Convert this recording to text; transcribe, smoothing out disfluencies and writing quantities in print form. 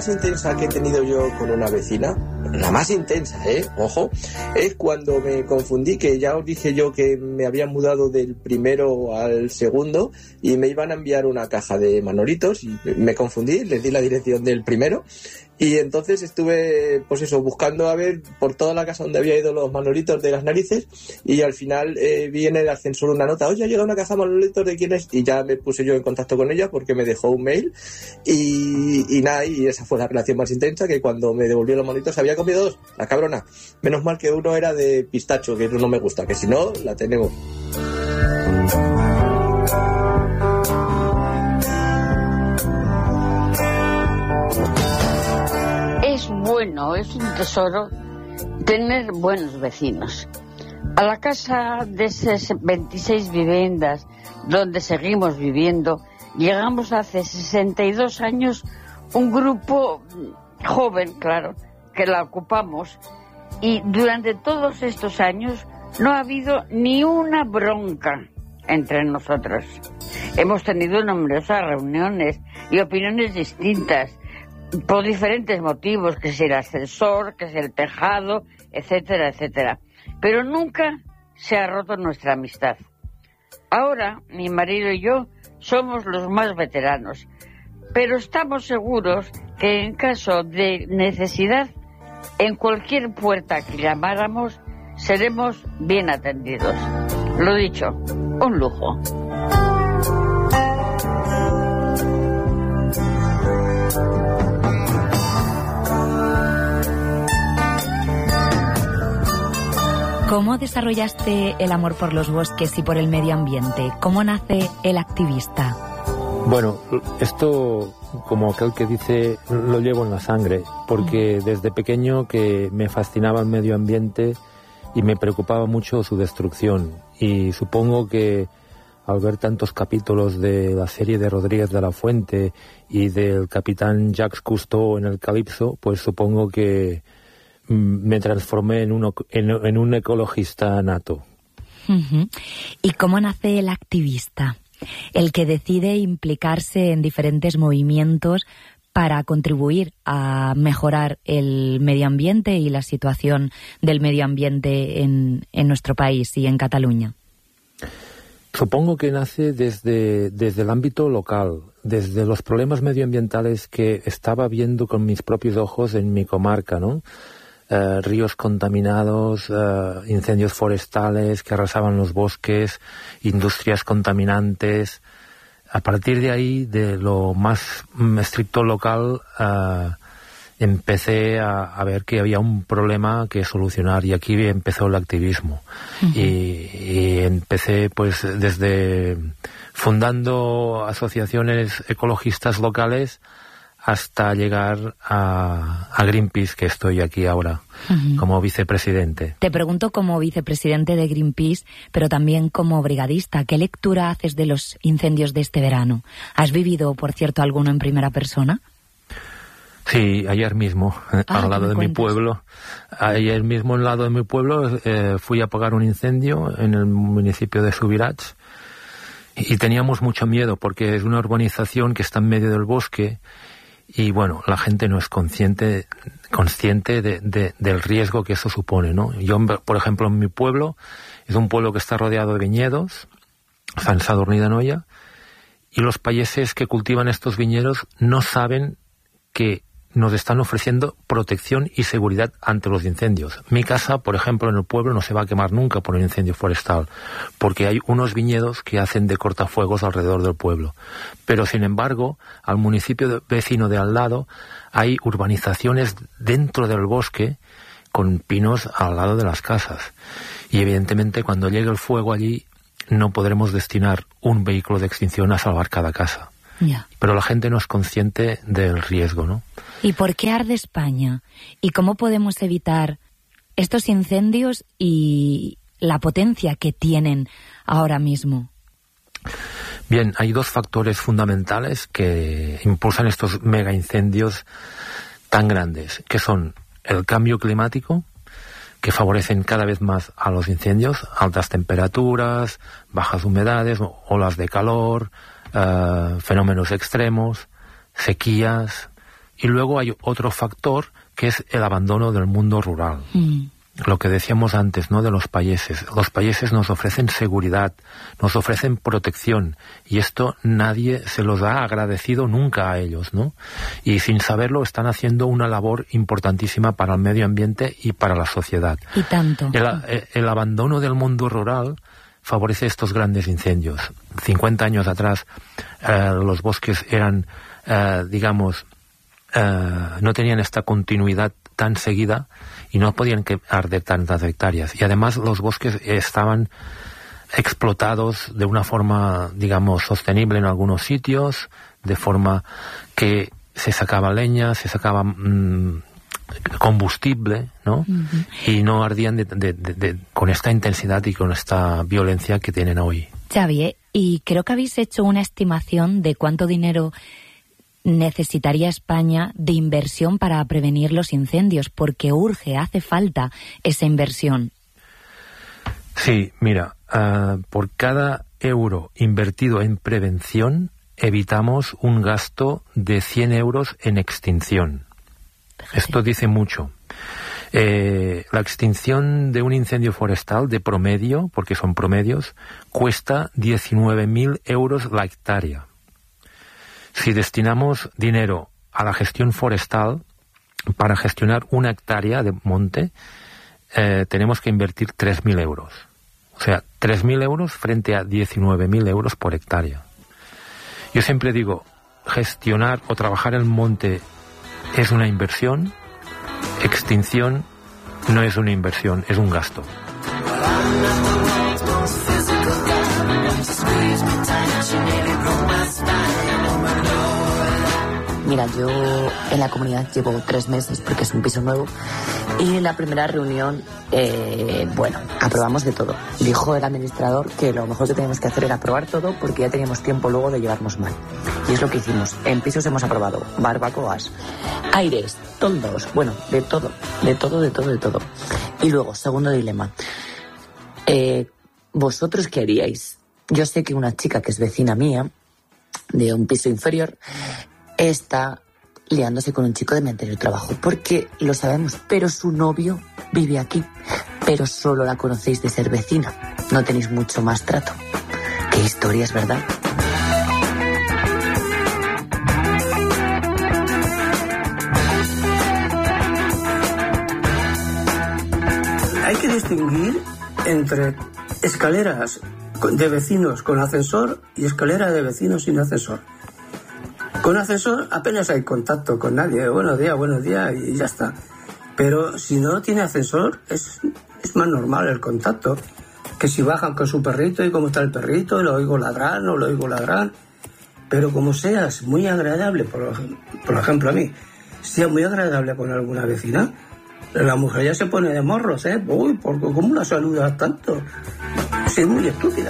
intensa que he tenido yo con una vecina, la más intensa, ojo, es cuando me confundí, que ya os dije yo que me había mudado del primero al segundo y me iban a enviar una caja de manolitos y me confundí, les di la dirección del primero y entonces estuve, pues eso, buscando a ver por toda la casa donde había ido los manolitos de las narices y al final vi en el ascensor una nota, oye, ha llegado una caja de manolitos, ¿de quién es? Y ya me puse yo en contacto con ella porque me dejó un mail y nada, y esa fue la relación más intensa, que cuando me devolvió los manolitos había comido 2, la cabrona. Menos mal que uno era de pistacho, que eso no me gusta, que si no, la tenemos. Bueno, es un tesoro tener buenos vecinos. A la casa de esas 26 viviendas donde seguimos viviendo, llegamos hace 62 años un grupo joven, claro, que la ocupamos, y durante todos estos años no ha habido ni una bronca entre nosotros. Hemos tenido numerosas reuniones y opiniones distintas, por diferentes motivos, que es el ascensor, que es el tejado, etcétera, etcétera. Pero nunca se ha roto nuestra amistad. Ahora, mi marido y yo somos los más veteranos, pero estamos seguros que en caso de necesidad, en cualquier puerta que llamáramos, seremos bien atendidos. Lo dicho, un lujo. ¿Cómo desarrollaste el amor por los bosques y por el medio ambiente? ¿Cómo nace el activista? Bueno, esto, como aquel que dice, lo llevo en la sangre, porque desde pequeño que me fascinaba el medio ambiente y me preocupaba mucho su destrucción. Y supongo que al ver tantos capítulos de la serie de Rodríguez de la Fuente y del capitán Jacques Cousteau en el Calipso, pues supongo que me transformé en un ecologista nato. Uh-huh. ¿Y cómo nace el activista? El que decide implicarse en diferentes movimientos para contribuir a mejorar el medio ambiente y la situación del medio ambiente en nuestro país y en Cataluña. Supongo que nace desde el ámbito local, desde los problemas medioambientales que estaba viendo con mis propios ojos en mi comarca, ¿no? Ríos contaminados, incendios forestales que arrasaban los bosques, industrias contaminantes. A partir de ahí, de lo más estricto local, empecé a ver que había un problema que solucionar, y aquí empezó el activismo. Uh-huh. Y empecé pues desde fundando asociaciones ecologistas locales hasta llegar a Greenpeace, que estoy aquí ahora, uh-huh, como vicepresidente. Te pregunto como vicepresidente de Greenpeace, pero también como brigadista, ¿qué lectura haces de los incendios de este verano? ¿Has vivido, por cierto, alguno en primera persona? Sí, ayer mismo, al lado de mi pueblo. Ayer mismo, al lado de mi pueblo, fui a apagar un incendio en el municipio de Subirats, y teníamos mucho miedo porque es una urbanización que está en medio del bosque. Y bueno, la gente no es consciente del riesgo que eso supone, ¿no? Yo, por ejemplo, en mi pueblo, es un pueblo que está rodeado de viñedos, Sant Sadurní d'Anoia, y los payeses que cultivan estos viñedos no saben que nos están ofreciendo protección y seguridad ante los incendios. Mi casa, por ejemplo, en el pueblo no se va a quemar nunca por un incendio forestal, porque hay unos viñedos que hacen de cortafuegos alrededor del pueblo. Pero, sin embargo, al municipio vecino de al lado hay urbanizaciones dentro del bosque con pinos al lado de las casas. Y, evidentemente, cuando llegue el fuego allí, no podremos destinar un vehículo de extinción a salvar cada casa. Yeah. Pero la gente no es consciente del riesgo, ¿no? ¿Y por qué arde España? ¿Y cómo podemos evitar estos incendios y la potencia que tienen ahora mismo? Bien, hay dos factores fundamentales que impulsan estos mega incendios tan grandes, que son el cambio climático, que favorecen cada vez más a los incendios, altas temperaturas, bajas humedades, olas de calor, fenómenos extremos, sequías, Y luego hay otro factor que es el abandono del mundo rural. Lo que decíamos antes, ¿no?, de los payeses. Los payeses nos ofrecen seguridad, nos ofrecen protección, y esto nadie se los ha agradecido nunca a ellos, ¿no? Y sin saberlo están haciendo una labor importantísima para el medio ambiente y para la sociedad. Y tanto. El abandono del mundo rural favorece estos grandes incendios. 50 años atrás los bosques eran, no tenían esta continuidad tan seguida y no podían arder tantas hectáreas. Y además los bosques estaban explotados de una forma, digamos, sostenible en algunos sitios, de forma que se sacaba leña, se sacaba combustible, ¿no? Y no ardían con esta intensidad y con esta violencia que tienen hoy. Xavi, y creo que habéis hecho una estimación de cuánto dinero necesitaría España de inversión para prevenir los incendios, porque urge, hace falta esa inversión. Sí, mira, por cada euro invertido en prevención, evitamos un gasto de 100 euros en extinción. Fíjate. Esto dice mucho. La extinción de un incendio forestal de promedio, porque son promedios, cuesta 19.000 euros la hectárea. Si destinamos dinero a la gestión forestal, para gestionar una hectárea de monte, tenemos que invertir 3.000 euros. O sea, 3.000 euros frente a 19.000 euros por hectárea. Yo siempre digo, gestionar o trabajar el monte es una inversión, extinción no es una inversión, es un gasto. Mira, yo en la comunidad llevo 3 meses porque es un piso nuevo y en la primera reunión, aprobamos de todo. Dijo el administrador que lo mejor que teníamos que hacer era aprobar todo porque ya teníamos tiempo luego de llevarnos mal. Y es lo que hicimos. En pisos hemos aprobado barbacoas, aires, toldos, de todo. Y luego, segundo dilema. ¿Vosotros qué haríais? Yo sé que una chica que es vecina mía, de un piso inferior, está liándose con un chico de mi anterior trabajo, porque lo sabemos, pero su novio vive aquí, pero solo la conocéis de ser vecina, no tenéis mucho más trato. Qué historias, ¿verdad? Hay que distinguir entre escaleras de vecinos con ascensor y escaleras de vecinos sin ascensor. Con ascensor apenas hay contacto con nadie. Buenos días y ya está. Pero si no tiene ascensor es más normal el contacto. Que si bajan con su perrito y cómo está el perrito, lo oigo ladrar, no lo oigo ladrar. Pero como seas muy agradable, por ejemplo a mí, sea muy agradable con alguna vecina, la mujer ya se pone de morros, ¿eh? Uy, ¿cómo la saludas tanto? Es muy estúpida.